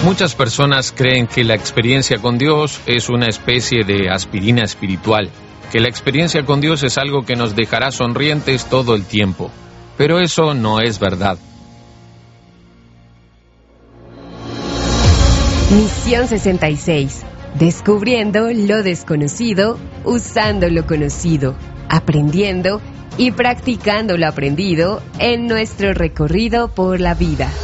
Muchas personas creen que la experiencia con Dios es una especie de aspirina espiritual, que la experiencia con Dios es algo que nos dejará sonrientes todo el tiempo. Pero eso no es verdad. Misión 66. Descubriendo lo desconocido, usando lo conocido, aprendiendo y practicando lo aprendido en nuestro recorrido por la vida.